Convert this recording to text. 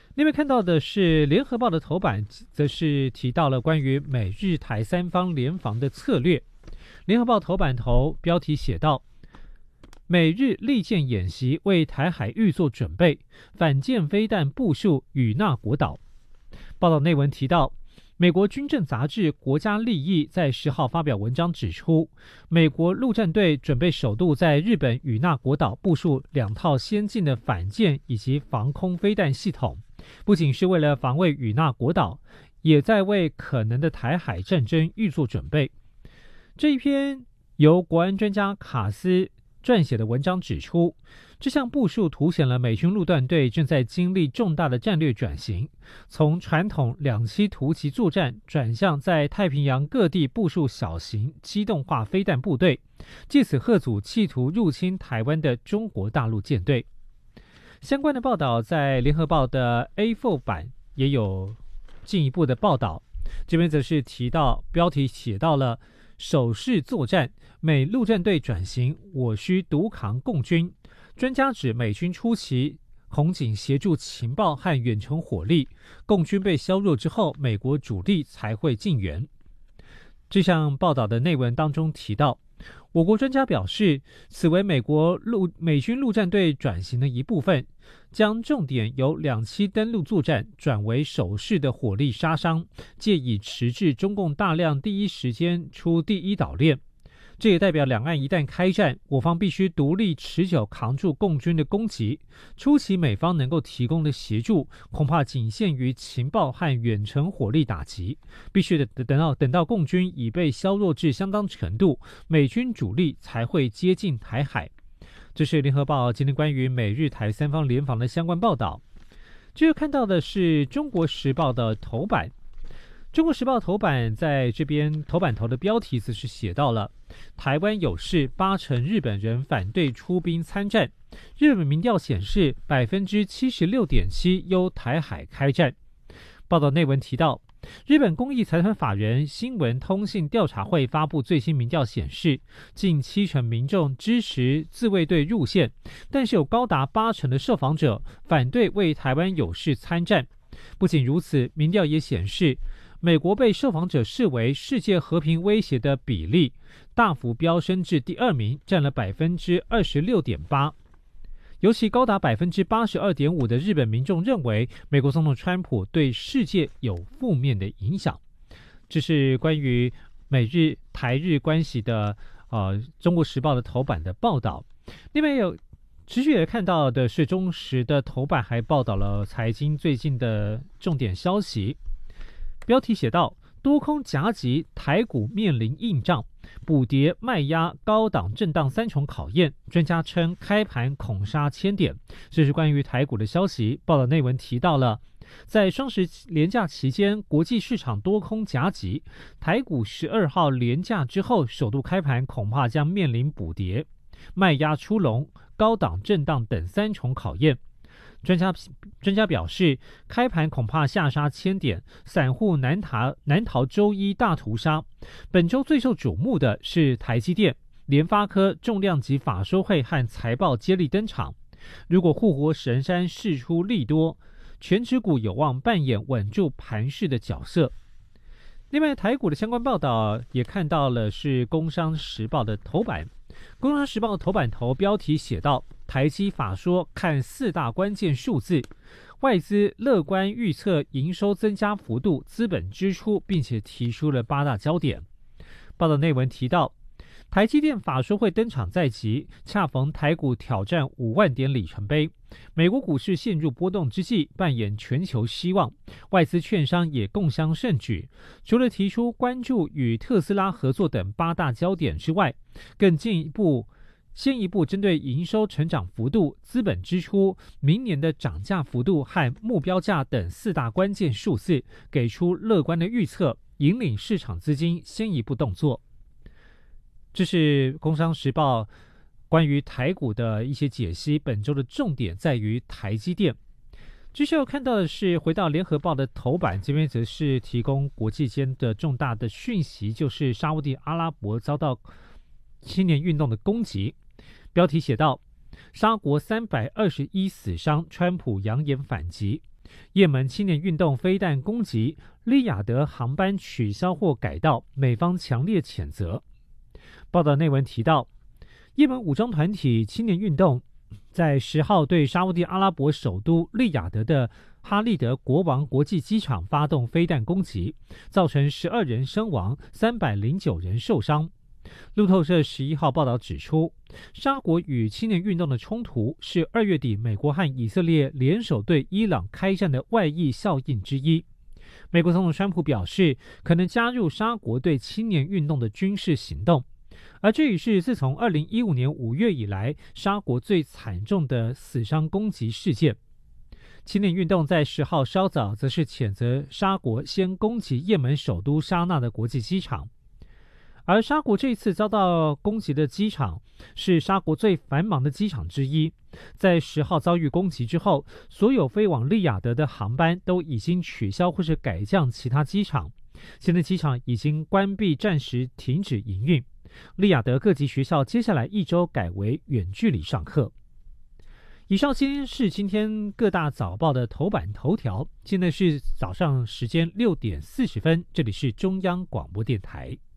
另外看到的是联合报的头版，则是提到了关于美日台三方联防的策略。联合报头版头标题写道：美日利剑演习为台海预做准备，反舰飞弹部署与那国岛。报道内文提到，美国军政杂志《国家利益》在10号发表文章指出，美国陆战队准备首度在日本与那国岛部署2套先进的反舰以及防空飞弹系统，不仅是为了防卫与那国岛，也在为可能的台海战争预做准备。这一篇由国安专家卡斯撰写的文章指出，这项部署凸显了美军陆战队正在经历重大的战略转型，从传统两栖突击作战转向在太平洋各地部署小型机动化飞弹部队，借此吓阻企图入侵台湾的中国大陆舰队。相关的报道在联合报的 A4 版也有进一步的报道，这边则是提到标题写到了守势作战，美陆战队转型，我需独扛共军。专家指美军初期红警协助情报和远程火力，共军被削弱之后，美国主力才会进援。这项报道的内文当中提到，我国专家表示，此为美军陆战队转型的一部分，将重点由两栖登陆作战转为守势的火力杀伤，借以迟滞中共大量第一时间出第一岛链。这也代表两岸一旦开战，我方必须独立持久扛住共军的攻击，初期美方能够提供的协助恐怕仅限于情报和远程火力打击，必须等到共军已被削弱至相当程度，美军主力才会接近台海。这是联合报今天关于美日台三方联防的相关报道。接着看到的是中国时报的头版，中国时报头版在这边头版头的标题则是写到了台湾有事，80%日本人反对出兵参战。日本民调显示76.7%优台海开战。报道内文提到，日本公益财团法人新闻通信调查会发布最新民调显示，近70%民众支持自卫队入线，但是有高达80%的受访者反对为台湾有事参战。不仅如此，民调也显示，美国被受访者视为世界和平威胁的比例大幅飙升至第2名，占了26.8%。尤其高达82.5%的日本民众认为，美国总统川普对世界有负面的影响。这是关于美日台日关系的中国时报的头版的报道。另外有持续也看到的是中时的头版还报道了财经最近的重点消息。标题写道，多空夹击，台股面临硬仗，补跌卖压高档震荡3重考验，专家称开盘恐杀1000点。这是关于台股的消息。报道内文提到了，在双十连假期间，国际市场多空夹击，台股12号连假之后首度开盘，恐怕将面临补跌、卖压出笼、高档震荡等3重考验。专家表示，开盘恐怕下杀1000点，散户难逃周一大屠杀。本周最受瞩目的是台积电、联发科重量级法说会和财报接力登场。如果护国神山释出利多，全指股有望扮演稳住盘势的角色。另外，台股的相关报道也看到了是《工商时报》的头版。《工商时报》的头版头标题写道，台积法说看4大关键数字，外资乐观预测营收增加幅度、资本支出，并且提出了8大焦点。报道内文提到，台积电法说会登场在即，恰逢台股挑战5万点里程碑，美国股市陷入波动之际，扮演全球希望，外资券商也共襄盛举。除了提出关注与特斯拉合作等8大焦点之外，更先一步针对营收成长幅度、资本支出、明年的涨价幅度和目标价等4大关键数字，给出乐观的预测，引领市场资金先一步动作。这是《工商时报》关于台股的一些解析，本周的重点在于台积电。接下来看到的是回到联合报的头版，这边则是提供国际间的重大的讯息，就是沙烏地阿拉伯遭到青年运动的攻击。标题写道，沙国321死伤，川普扬言反击。 也门青年运动飞弹攻击，利雅得航班取消或改道，美方强烈谴责。报道内文提到，也门武装团体青年运动在10号对沙烏地阿拉伯首都利雅得的哈利德国王国际机场发动飞弹攻击，造成12人身亡，309人受伤。路透社11号报道指出，沙国与青年运动的冲突是2月底美国和以色列联手对伊朗开战的外溢效应之一。美国总统川普表示，可能加入沙国对青年运动的军事行动，而这也是自从2015年5月以来沙国最惨重的死伤攻击事件。青年运动在10号稍早则是谴责沙国先攻击也门首都沙那的国际机场。而沙国这次遭到攻击的机场是沙国最繁忙的机场之一，在10号遭遇攻击之后，所有飞往利雅得的航班都已经取消或是改降其他机场，现在机场已经关闭，暂时停止营运。利雅得各级学校接下来1周改为远距离上课。以上是今天各大早报的头版头条，现在是早上时间6点40分，这里是中央广播电台。